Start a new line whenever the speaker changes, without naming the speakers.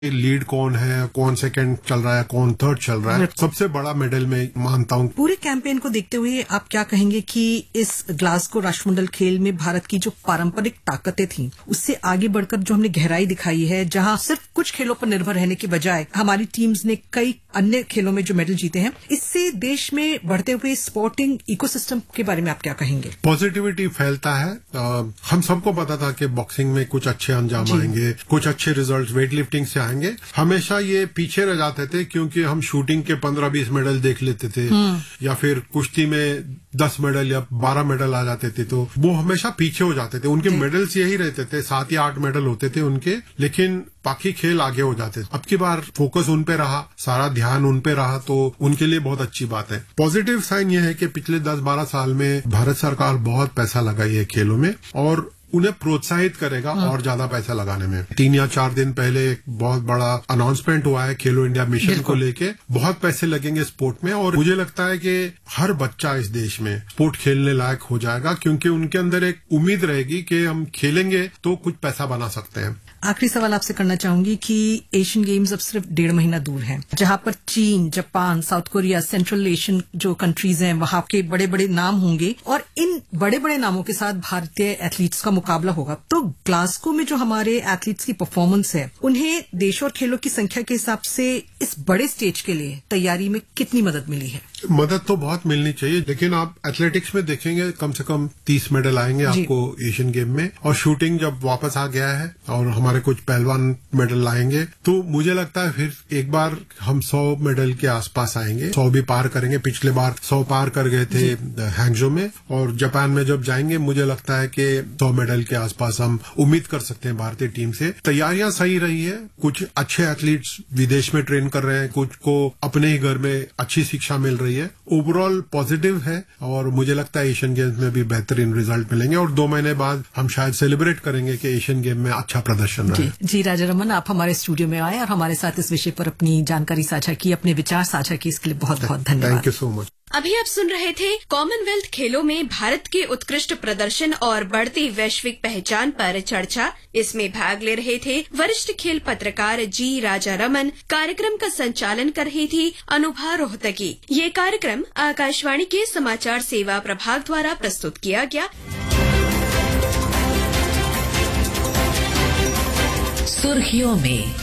Lead कौन है, कौन सेकंड चल रहा है, कौन थर्ड चल रहा है, सबसे बड़ा मेडल मैं मानता हूँ।
पूरे कैंपेन को देखते हुए आप क्या कहेंगे कि इस ग्लासगो राष्ट्रमंडल खेल में भारत की जो पारंपरिक ताकतें थी उससे आगे बढ़कर जो हमने गहराई दिखाई है, जहां सिर्फ कुछ खेलों पर निर्भर रहने के बजाय हमारी टीम्स ने कई अन्य खेलों में जो मेडल जीते हैं, इससे देश में बढ़ते हुए स्पोर्टिंग इकोसिस्टम के बारे में आप क्या कहेंगे?
पॉजिटिविटी फैलता है। हम सबको पता था कि बॉक्सिंग में कुछ अच्छे अंजाम आएंगे, कुछ अच्छे रिजल्ट वेट लिफ्टिंग से आएंगे। हमेशा ये पीछे रह जाते थे क्योंकि हम शूटिंग के 15-20 मेडल देख लेते थे या फिर कुश्ती में 10 मेडल या 12 मेडल आ जाते थे, तो वो हमेशा पीछे हो जाते थे। उनके मेडल्स यही रहते थे, 7 या 8 मेडल होते थे उनके, लेकिन बाकी खेल आगे हो जाते थे। अब की बार फोकस उन पे रहा, सारा ध्यान उन पे रहा, तो उनके लिए बहुत अच्छी बात है। पॉजिटिव साइन ये है कि पिछले 10-12 साल में भारत सरकार बहुत पैसा लगाई है खेलों में और उन्हें प्रोत्साहित करेगा और ज्यादा पैसा लगाने में। 3 या 4 दिन पहले एक बहुत बड़ा अनाउंसमेंट हुआ है खेलो इंडिया मिशन को लेके। बहुत पैसे लगेंगे स्पोर्ट में और मुझे लगता है कि हर बच्चा इस देश में स्पोर्ट खेलने लायक हो जाएगा क्योंकि उनके अंदर एक उम्मीद रहेगी कि हम खेलेंगे तो कुछ पैसा बना सकते हैं।
आखिरी सवाल आपसे करना चाहूंगी कि एशियन गेम्स अब सिर्फ 1.5 महीना दूर हैं, जहां पर चीन, Japan, south Korea, central Asian जो कंट्रीज हैं वहां के बड़े बड़े नाम होंगे और इन बड़े बड़े नामों के साथ भारतीय एथलीट्स का मुकाबला होगा। तो ग्लासगो में जो हमारे एथलीट्स की परफॉर्मेंस है, उन्हें देश और खेलों की संख्या के हिसाब से इस बड़े स्टेज के लिए तैयारी में कितनी मदद मिली है?
मदद तो बहुत मिलनी चाहिए, लेकिन आप एथलेटिक्स में देखेंगे कम से कम 30 मेडल आएंगे आपको एशियन गेम में, और शूटिंग जब वापस आ गया है और हमारे कुछ पहलवान मेडल लाएंगे तो मुझे लगता है फिर एक बार हम 100 मेडल के आसपास आएंगे। 100 भी पार करेंगे। पिछले बार 100 पार कर गए थे हैंगजो में, और जापान में जब जाएंगे मुझे लगता है कि 100 मेडल के आसपास हम उम्मीद कर सकते हैं भारतीय टीम से। तैयारियां सही रही है, कुछ अच्छे एथलीट्स विदेश में ट्रेन कर रहे हैं, कुछ को अपने ही घर में अच्छी शिक्षा मिल रही है। ओवरऑल पॉजिटिव है और मुझे लगता है एशियन गेम्स में भी बेहतरीन रिजल्ट मिलेंगे और 2 महीने बाद हम शायद सेलिब्रेट करेंगे कि एशियन गेम में अच्छा प्रदर्शन रहा।
जी राजारमन, आप हमारे स्टूडियो में आए और हमारे साथ इस विषय पर अपनी जानकारी साझा की, अपने विचार साझा की, इसके लिए बहुत बहुत धन्यवाद।
Thank you so much.
अभी आप सुन रहे थे कॉमनवेल्थ खेलों में भारत के उत्कृष्ट प्रदर्शन और बढ़ती वैश्विक पहचान पर चर्चा। इसमें भाग ले रहे थे वरिष्ठ खेल पत्रकार जी राजारमन। कार्यक्रम का संचालन कर रही थी अनुभा रोहतगी। ये कार्यक्रम आकाशवाणी के समाचार सेवा प्रभाग द्वारा प्रस्तुत किया गया।
सुर्खियों में